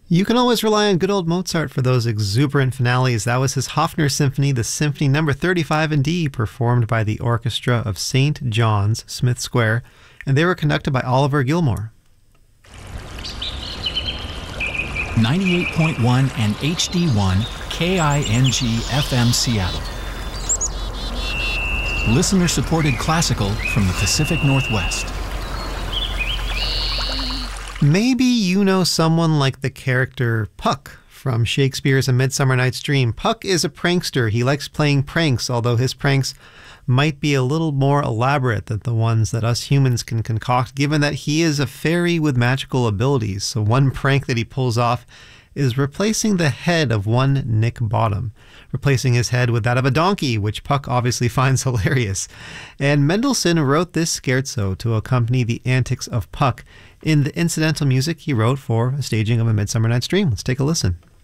You can always rely on good old Mozart for those exuberant finales. That was his Hofner Symphony, the Symphony number 35 in D, performed by the Orchestra of St. John's, Smith Square, and they were conducted by Oliver Gilmore. 98.1 and HD1 KING FM Seattle. Listener-supported classical from the Pacific Northwest. Maybe you know someone like the character Puck from Shakespeare's A Midsummer Night's Dream. Puck is a prankster. He likes playing pranks, although his pranks might be a little more elaborate than the ones that us humans can concoct, given that he is a fairy with magical abilities. So one prank that he pulls off is replacing the head of one Nick Bottom, replacing his head with that of a donkey, which Puck obviously finds hilarious. And Mendelssohn wrote this scherzo to accompany the antics of Puck in the incidental music he wrote for a staging of A Midsummer Night's Dream. Let's take a listen.